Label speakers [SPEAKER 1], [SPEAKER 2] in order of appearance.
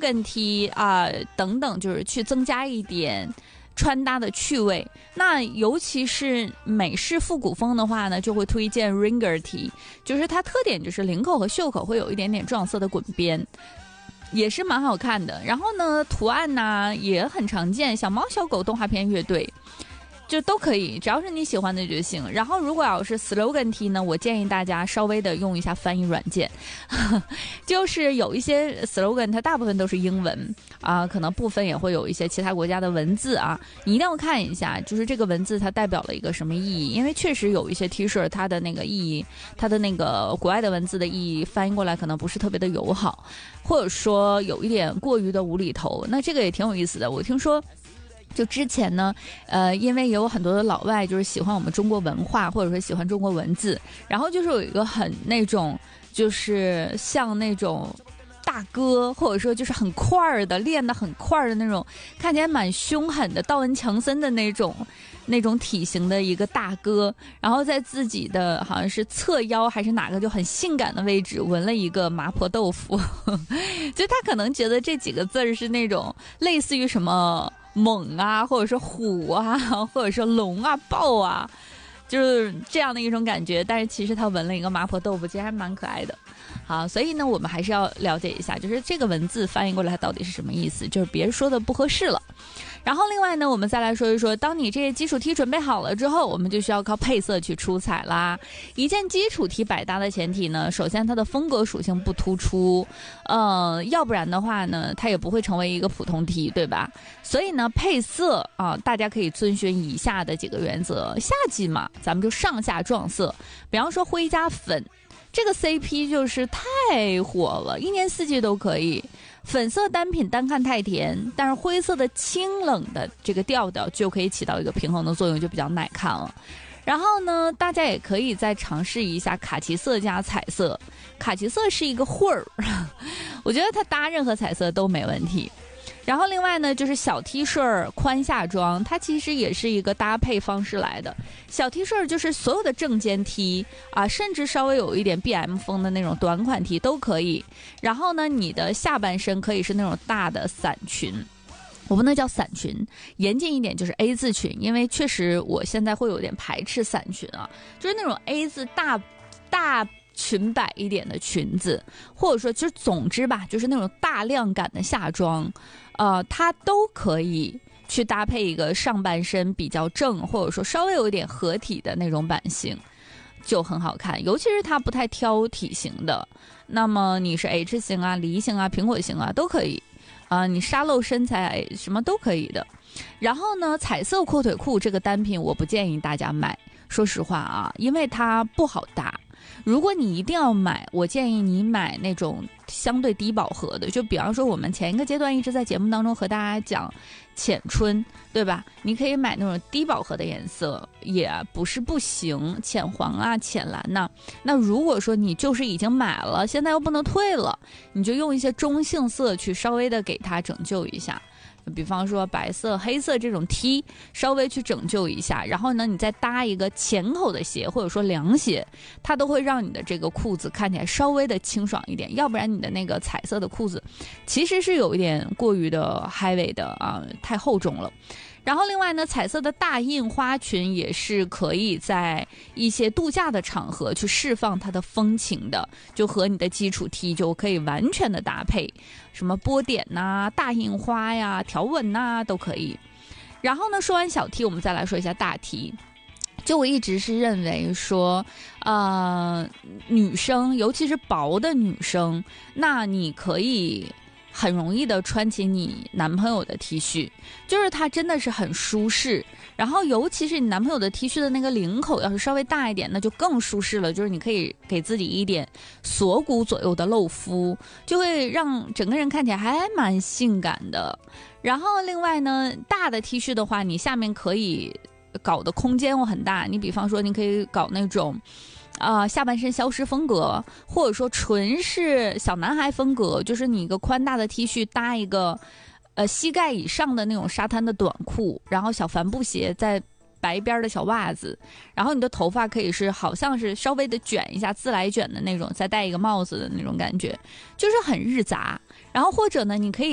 [SPEAKER 1] slogan T 等等，就是去增加一点穿搭的趣味。那尤其是美式复古风的话呢，就会推荐 Ringer T， 就是它特点就是领口和袖口会有一点点撞色的滚边，也是蛮好看的。然后呢，图案呢也很常见，小猫小狗动画片乐队就都可以，只要是你喜欢的就行。然后如果要是 slogan T 呢，我建议大家稍微的用一下翻译软件就是有一些 slogan 它大部分都是英文可能部分也会有一些其他国家的文字你一定要看一下，就是这个文字它代表了一个什么意义。因为确实有一些 T 恤它的那个意义，它的那个国外的文字的意义翻译过来可能不是特别的友好，或者说有一点过于的无厘头。那这个也挺有意思的，我听说就之前呢，因为有很多的老外就是喜欢我们中国文化，或者说喜欢中国文字，然后就是有一个很那种，就是像那种大哥，或者说就是很块儿的，练得很块儿的那种，看起来蛮凶狠的，道恩强森的那种体型的一个大哥，然后在自己的好像是侧腰还是哪个就很性感的位置纹了一个麻婆豆腐就他可能觉得这几个字是那种类似于什么猛或者是虎或者是龙豹就是这样的一种感觉，但是其实他纹了一个麻婆豆腐，其实还蛮可爱的。好，所以呢我们还是要了解一下，就是这个文字翻译过来它到底是什么意思，就是别人说的不合适了。然后另外呢，我们再来说一说，当你这些基础 T 准备好了之后，我们就需要靠配色去出彩啦。一件基础 T 百搭的前提呢，首先它的风格属性不突出，要不然的话呢，它也不会成为一个普通 T， 对吧？所以呢，配色大家可以遵循以下的几个原则。夏季嘛，咱们就上下撞色，比方说灰加粉，这个 CP 就是太火了，一年四季都可以。粉色单品单看太甜，但是灰色的清冷的这个调调就可以起到一个平衡的作用，就比较耐看了。然后呢，大家也可以再尝试一下卡其色加彩色，卡其色是一个混儿我觉得它搭任何彩色都没问题。然后另外呢，就是小 T 恤宽下装，它其实也是一个搭配方式来的。小 T 恤就是所有的正肩 T 甚至稍微有一点 BM 风的那种短款 T 都可以。然后呢，你的下半身可以是那种大的伞裙，我不能叫伞裙，严谨一点就是 A 字裙，因为确实我现在会有点排斥伞裙就是那种 A 字大裙摆一点的裙子，或者说就是总之吧，就是那种大量感的夏装它都可以去搭配一个上半身比较正，或者说稍微有一点合体的那种版型，就很好看。尤其是它不太挑体型的，那么你是 H 型梨型苹果型都可以你沙漏身材什么都可以的。然后呢，彩色阔腿裤这个单品我不建议大家买，说实话因为它不好搭。如果你一定要买，我建议你买那种相对低饱和的，就比方说我们前一个阶段一直在节目当中和大家讲浅春，对吧？你可以买那种低饱和的颜色，也不是不行，浅黄浅蓝那如果说你就是已经买了，现在又不能退了，你就用一些中性色去稍微的给它拯救一下。比方说白色黑色这种 T 稍微去拯救一下，然后呢你再搭一个浅口的鞋或者说凉鞋，它都会让你的这个裤子看起来稍微的清爽一点，要不然你的那个彩色的裤子其实是有一点过于的 heavy 的太厚重了。然后另外呢，彩色的大印花裙也是可以在一些度假的场合去释放它的风情的，就和你的基础 T 就可以完全的搭配，什么波点大印花条纹都可以。然后呢，说完小 T， 我们再来说一下大 T。就我一直是认为说女生尤其是薄的女生，那你可以很容易的穿起你男朋友的 T 恤，就是它真的是很舒适。然后尤其是你男朋友的 T 恤的那个领口要是稍微大一点，那就更舒适了，就是你可以给自己一点锁骨左右的露肤，就会让整个人看起来还蛮性感的。然后另外呢，大的 T 恤的话，你下面可以搞的空间很大，你比方说你可以搞那种下半身消失风格，或者说纯是小男孩风格，就是你一个宽大的 T 恤搭一个膝盖以上的那种沙滩的短裤，然后小帆布鞋，在白边的小袜子，然后你的头发可以是好像是稍微的卷一下自来卷的那种，再戴一个帽子的那种感觉，就是很日杂。然后或者呢，你可以